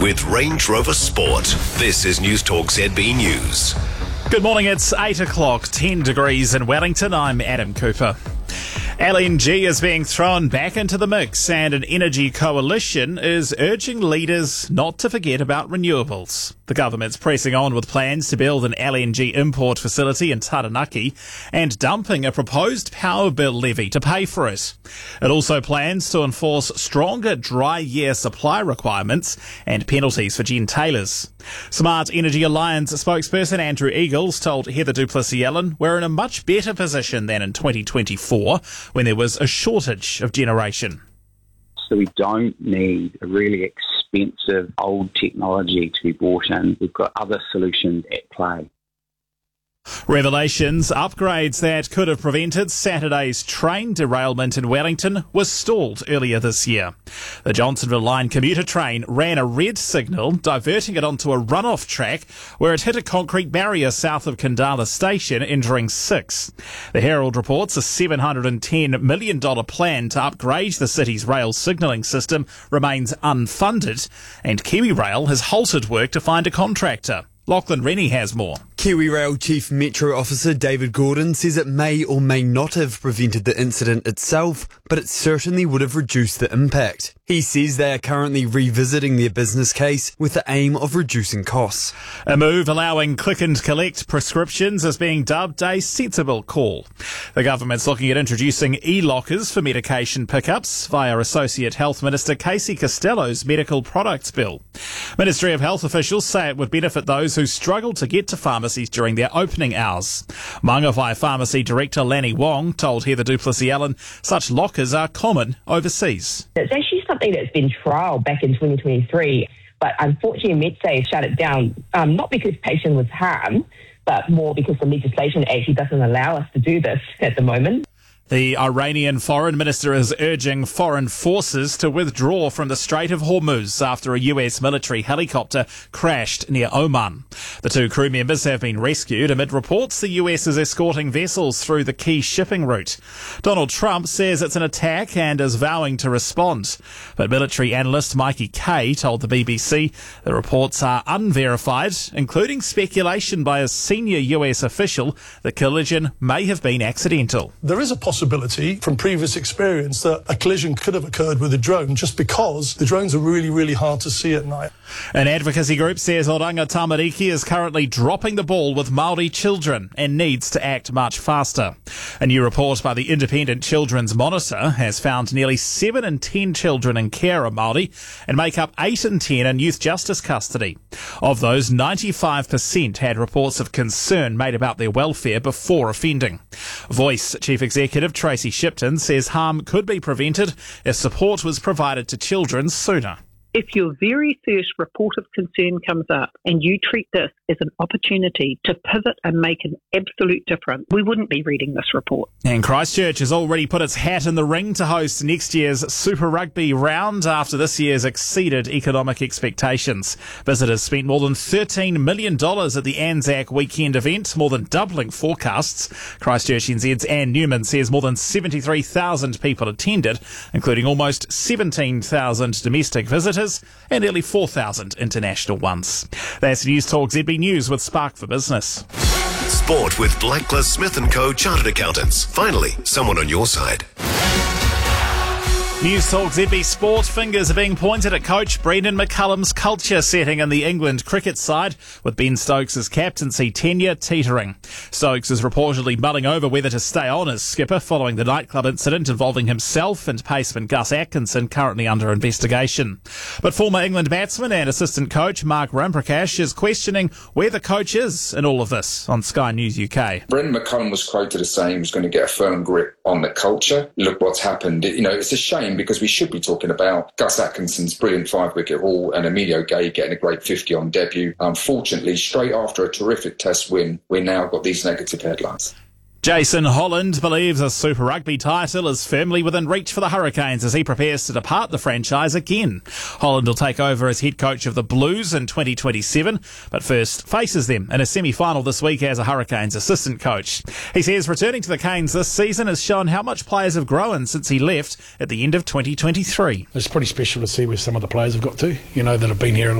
with Range Rover Sport. This is News Talk ZB News. Good morning, it's 8 o'clock, 10 degrees in Wellington. I'm Adam Cooper. LNG is being thrown back into the mix, and an energy coalition is urging leaders not to forget about renewables. The government's pressing on with plans to build an LNG import facility in Taranaki and dumping a proposed power bill levy to pay for it. It also plans to enforce stronger dry year supply requirements and penalties for gentailers. Smart Energy Alliance spokesperson Andrew Eagles told Heather Duplessis-Allen we're in a much better position than in 2024 when there was a shortage of generation. So we don't need a really expensive old technology to be brought in. We've got other solutions at play. Revelations upgrades that could have prevented Saturday's train derailment in Wellington was stalled earlier this year. The Johnsonville Line commuter train ran a red signal, diverting it onto a runoff track where it hit a concrete barrier south of Kandala Station, injuring 6. The Herald reports a $710 million plan to upgrade the city's rail signalling system remains unfunded, and KiwiRail has halted work to find a contractor. Lachlan Rennie has more. KiwiRail Chief Metro Officer David Gordon says it may or may not have prevented the incident itself, but it certainly would have reduced the impact. He says they are currently revisiting their business case with the aim of reducing costs. A move allowing click and collect prescriptions is being dubbed a sensible call. The government's looking at introducing e-lockers for medication pickups via Associate Health Minister Casey Costello's medical products bill. Ministry of Health officials say it would benefit those who struggle to get to pharmacies during their opening hours. Mangawhai Pharmacy Director Lanny Wong told Heather Duplessis-Allen such lockers are common overseas. It's actually something that's been trialled back in 2023, but unfortunately Medsafe shut it down, not because patient was harmed, but more because the legislation actually doesn't allow us to do this at the moment. The Iranian foreign minister is urging foreign forces to withdraw from the Strait of Hormuz after a US military helicopter crashed near Oman. The 2 crew members have been rescued amid reports the US is escorting vessels through the key shipping route. Donald Trump says it's an attack and is vowing to respond. But military analyst Mikey Kay told the BBC the reports are unverified, including speculation by a senior US official the collision may have been accidental. There is a possibility from previous experience that a collision could have occurred with a drone just because the drones are really, really hard to see at night. An advocacy group says Oranga Tamariki is currently dropping the ball with Māori children and needs to act much faster. A new report by the Independent Children's Monitor has found nearly 7 in 10 children in care are Māori and make up 8 in 10 in youth justice custody. Of those, 95% had reports of concern made about their welfare before offending. Voice Chief Executive Tracy Shipton says harm could be prevented if support was provided to children sooner. If your very first report of concern comes up and you treat this as an opportunity to pivot and make an absolute difference, we wouldn't be reading this report. And Christchurch has already put its hat in the ring to host next year's Super Rugby round after this year's exceeded economic expectations. Visitors spent more than $13 million at the Anzac weekend event, more than doubling forecasts. Christchurch NZ's Anne Newman says more than 73,000 people attended, including almost 17,000 domestic visitors and nearly 4,000 international ones. That's News Talk ZB News with Spark for Business. Sport with Blacklist Smith & Co. Chartered Accountants. Finally, someone on your side. News Talk ZB Sport. Fingers are being pointed at coach Brendan McCullum's culture setting in the England cricket side, with Ben Stokes' captaincy tenure teetering. Stokes is reportedly mulling over whether to stay on as skipper following the nightclub incident involving himself and paceman Gus Atkinson, currently under investigation. But former England batsman and assistant coach Mark Ramprakash is questioning where the coach is in all of this on Sky News UK. Brendan McCullum was quoted as saying he was going to get a firm grip on the culture. Look what's happened. It's a shame because we should be talking about Gus Atkinson's brilliant 5-wicket haul and Emilio Gay getting a great 50 on debut. Unfortunately, straight after a terrific test win, we now got these negative headlines. Jason Holland believes a Super Rugby title is firmly within reach for the Hurricanes as he prepares to depart the franchise again. Holland will take over as head coach of the Blues in 2027, but first faces them in a semi-final this week as a Hurricanes assistant coach. He says returning to the Canes this season has shown how much players have grown since he left at the end of 2023. It's pretty special to see where some of the players have got to, that have been here a